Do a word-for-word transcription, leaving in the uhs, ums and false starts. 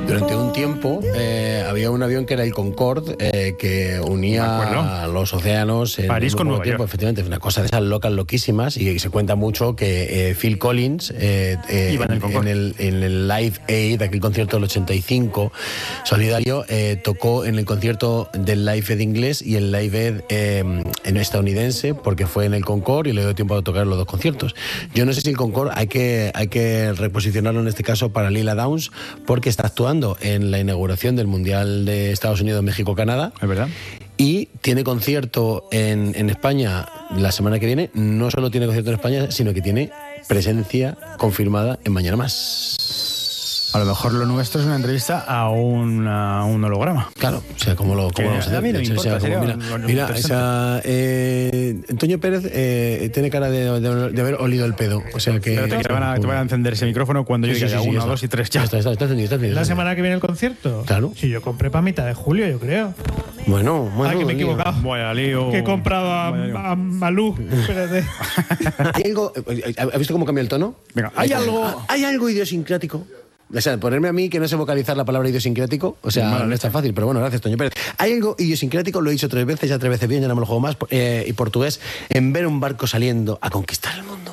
Durante un tiempo eh, había un avión que era el Concorde, eh, que unía a los océanos en París con Nueva tiempo. York. Efectivamente, es una cosa de esas locas, loquísimas, y, y se cuenta mucho que eh, Phil Collins, eh, eh, Iba en el en, en, el, en el Live Aid, aquel concierto del ochenta y cinco, solidario, eh, tocó en el concierto del Live Aid inglés y el Live Aid eh, en estadounidense, porque fue en el Concorde y le dio tiempo a tocar los dos conciertos. Yo no sé si el Concorde hay que, hay que reposicionarlo en este caso para Lila Downs, porque está actuando en la inauguración del Mundial de Estados Unidos, México, Canadá. Es verdad. Y tiene concierto en, en España la semana que viene. No solo tiene concierto en España, sino que tiene presencia confirmada en Mañana Más. A lo mejor lo nuestro es una entrevista a un, a un holograma. Claro, o sea, ¿cómo lo, cómo vamos a hacer? A mí no me O sea, importa, como, sería mira, un- un mira interesante. esa, eh, Antonio Pérez eh, tiene cara de, de, de haber olido el pedo. O sea que... Espérate, que te van, a, te van a encender ese micrófono cuando yo Sí, diga sí, ya sí, uno, ya está. dos y tres. Ya Ya. está, está, está entendido, está entendido. ¿La semana que viene el concierto? Claro. Sí, yo compré para mitad de julio, yo creo. Bueno, bueno. Ah, que me he Dios. equivocado. Vaya lío. Que he comprado a, Vaya lío. a Malú. Espérate. ¿Hay algo, ¿has visto cómo cambia el tono? Venga, hay algo- ¿Hay algo idiosincrático? O sea, ponerme a mí que no sé vocalizar la palabra idiosincrático, o sea, Mala no es tan fácil, pero bueno, gracias, Toño Pérez. Hay algo idiosincrático, lo he dicho tres veces, ya tres veces bien, ya no me lo juego más, eh, y portugués, en ver un barco saliendo a conquistar el mundo.